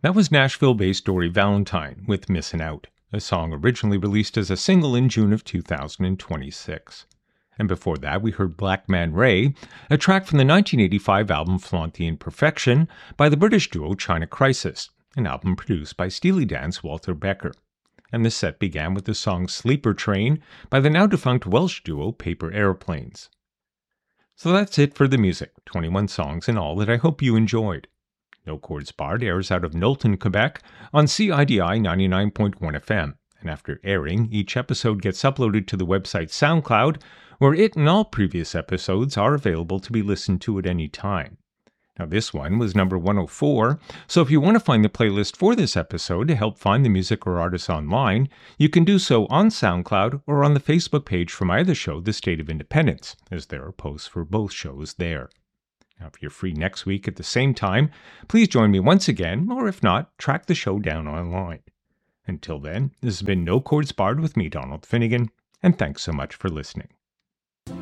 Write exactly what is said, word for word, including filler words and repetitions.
That was Nashville-based Dory Valentine with Missin' Out, a song originally released as a single in June of two thousand twenty-six. And before that, we heard Black Man Ray, a track from the nineteen eighty-five album Flaunt the Imperfection by the British duo China Crisis, an album produced by Steely Dan's Walter Becker. And the set began with the song Sleeper Train by the now-defunct Welsh duo Paper Aeroplanes. So that's it for the music, twenty-one songs in all that I hope you enjoyed. No Chords Barred airs out of Knowlton, Quebec on C I D I ninety-nine point one F M, and after airing, each episode gets uploaded to the website SoundCloud, where it and all previous episodes are available to be listened to at any time. Now this one was number one oh four, so if you want to find the playlist for this episode to help find the music or artists online, you can do so on SoundCloud or on the Facebook page for my other show, The State of Independence, as there are posts for both shows there. Now, if you're free next week at the same time, please join me once again, or if not, track the show down online. Until then, this has been No Chords Barred with me, Donald Finnegan, and thanks so much for listening.